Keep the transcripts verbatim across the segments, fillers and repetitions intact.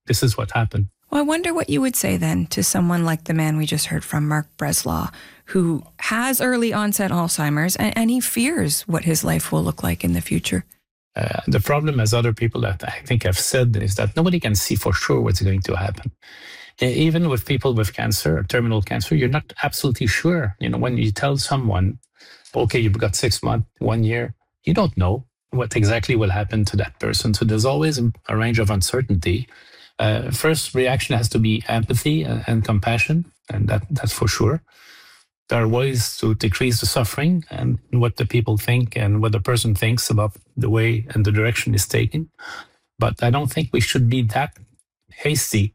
this is what happened. Well, I wonder what you would say then to someone like the man we just heard from, Mark Breslaw, who has early onset Alzheimer's and, and he fears what his life will look like in the future. Uh, the problem, as other people that I think have said, is that nobody can see for sure what's going to happen. Even with people with cancer or terminal cancer, you're not absolutely sure. You know, when you tell someone, okay, you've got six months, one year, you don't know what exactly will happen to that person. So there's always a range of uncertainty. Uh, first reaction has to be empathy and, and compassion, and that, that's for sure. There are ways to decrease the suffering and what the people think and what the person thinks about the way and the direction is taken. But I don't think we should be that hasty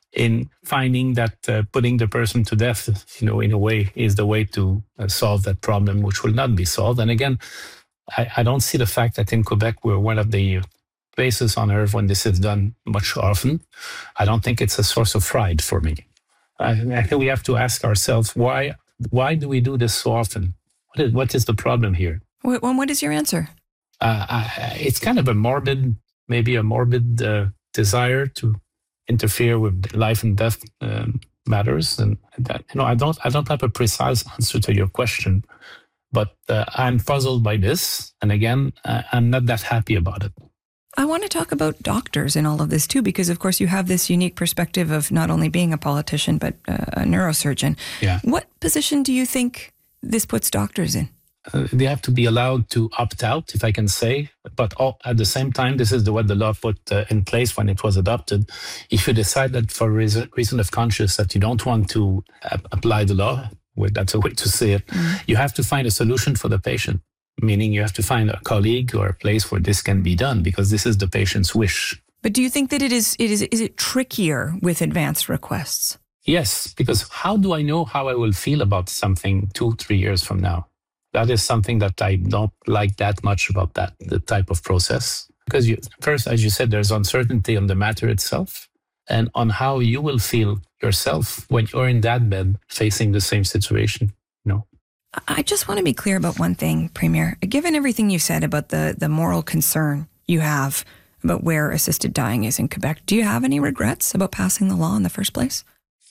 in finding that uh, putting the person to death, you know, in a way is the way to uh, solve that problem, which will not be solved. And again, I, I don't see the fact that in Quebec, we're one of the places on earth when this is done much often. I don't think it's a source of pride for me. I, I think we have to ask ourselves, why why do we do this so often? What is, what is the problem here? What, what is your answer? Uh, I, it's kind of a morbid, maybe a morbid uh, desire to interfere with life and death um, matters. And that, you know, I don't I don't have a precise answer to your question, but uh, I'm puzzled by this. And again, uh, I'm not that happy about it. I want to talk about doctors in all of this too, because of course you have this unique perspective of not only being a politician, but uh, a neurosurgeon. Yeah. What position do you think this puts doctors in? Uh, they have to be allowed to opt out, if I can say, but all, at the same time, this is the, what the law put uh, in place when it was adopted. If you decide that for reason, reason of conscience that you don't want to uh, apply the law, well, that's a way to say it, mm-hmm. you have to find a solution for the patient. Meaning you have to find a colleague or a place where this can be done because this is the patient's wish. But do you think that it is, it is, is it trickier with advanced requests? Yes, because how do I know how I will feel about something two, three years from now? That is something that I don't like that much about that, the type of process. Because you, first, as you said, there's uncertainty on the matter itself and on how you will feel yourself when you're in that bed facing the same situation, you know. I just want to be clear about one thing, Premier. Given everything you said about the, the moral concern you have about where assisted dying is in Quebec, do you have any regrets about passing the law in the first place?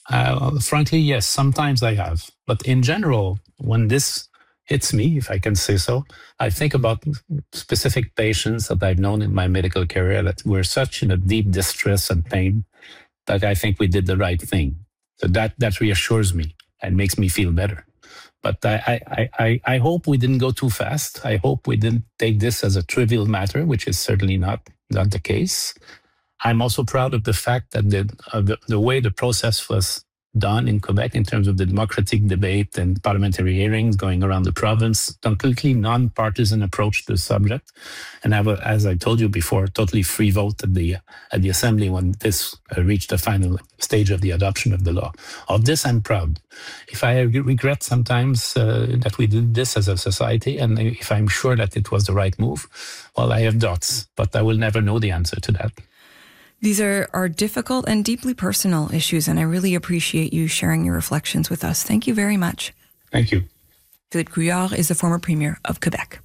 Uh, frankly, yes, sometimes I have. But in general, when this hits me, if I can say so, I think about specific patients that I've known in my medical career that were such in a deep distress and pain that I think we did the right thing. So that, that reassures me and makes me feel better. But I, I, I, I hope we didn't go too fast. I hope we didn't take this as a trivial matter, which is certainly not, not the case. I'm also proud of the fact that the, uh, the, the way the process was done in Quebec in terms of the democratic debate and parliamentary hearings going around the province, completely non-partisan approach to the subject. And I have, as I told you before, totally free vote at the at the assembly when this uh, reached the final stage of the adoption of the law. Of this, I'm proud. If I regret sometimes uh, that we did this as a society, and if I'm sure that it was the right move, well, I have doubts, but I will never know the answer to that. These are, are difficult and deeply personal issues, and I really appreciate you sharing your reflections with us. Thank you very much. Thank you. Philippe Couillard is the former Premier of Quebec.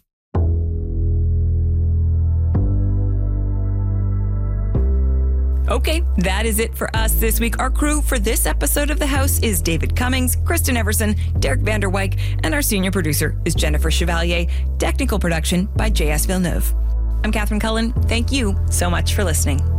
Okay, that is it for us this week. Our crew for this episode of The House is David Cummings, Kristen Everson, Derek Vander Wyk, and our senior producer is Jennifer Chevalier. Technical production by J S Villeneuve. I'm Catherine Cullen. Thank you so much for listening.